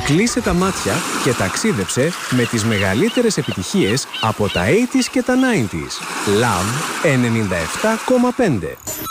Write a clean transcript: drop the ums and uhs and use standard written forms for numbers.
Κλείσε τα μάτια και ταξίδεψε με τις μεγαλύτερες επιτυχίες από τα 80s και τα 90s. Love 97,5.